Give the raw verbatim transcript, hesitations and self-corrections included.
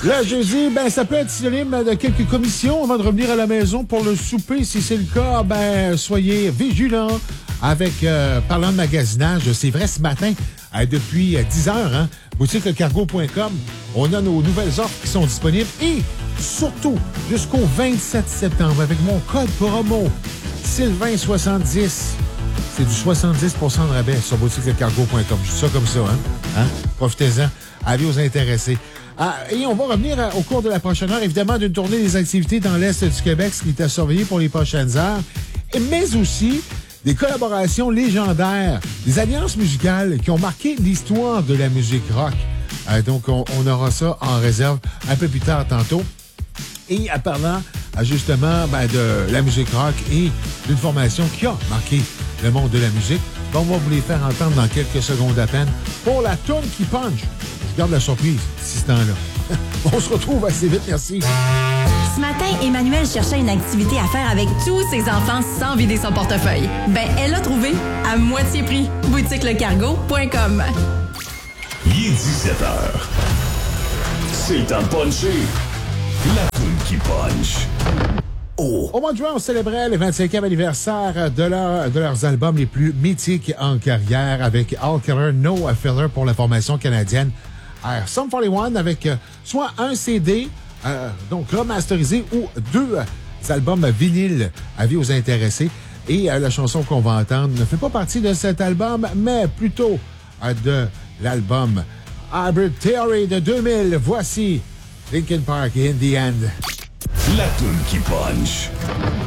Le jeudi, ben, ça peut être synonyme de quelques commissions avant de revenir à la maison pour le souper. Si c'est le cas, ben, soyez vigilants avec, euh, parlant de magasinage. C'est vrai, ce matin, euh, depuis dix heures, hein, boutique le cargo point com, on a nos nouvelles offres qui sont disponibles et surtout jusqu'au vingt-sept septembre avec mon code promo Sylvain soixante-dix. C'est du soixante-dix pour cent de rabais sur boutique le cargo point com. Je dis ça comme ça, hein? hein? Profitez-en. Avis aux intéressés. Ah, et on va revenir à, au cours de la prochaine heure, évidemment, d'une tournée des activités dans l'Est du Québec, ce qui est à surveiller pour les prochaines heures, mais aussi des collaborations légendaires, des alliances musicales qui ont marqué l'histoire de la musique rock. Euh, donc, on, on aura ça en réserve un peu plus tard tantôt. Et en parlant, justement, ben, de la musique rock et d'une formation qui a marqué le monde de la musique, ben, on va vous les faire entendre dans quelques secondes à peine pour la toune qui punch. Je garde la surprise d'ici ce temps-là. On se retrouve assez vite, merci. Ce matin, Emmanuel cherchait une activité à faire avec tous ses enfants sans vider son portefeuille. Ben, elle l'a trouvé à moitié prix. boutique le cargo point com. Il est dix-sept heures. C'est le temps de puncher. La toune qui punch. Oh. Au mois de juin, on célébrait le vingt-cinquième anniversaire de, leur, de leurs albums les plus mythiques en carrière avec All Killer, No Filler pour la formation canadienne. Euh, Sum quarante et un avec euh, soit un C D, euh, donc remasterisé, ou deux euh, albums vinyle avis aux intéressés. Et euh, la chanson qu'on va entendre ne fait pas partie de cet album, mais plutôt euh, de l'album Hybrid Theory de deux mille. Voici Linkin Park In The End. La toune qui punch.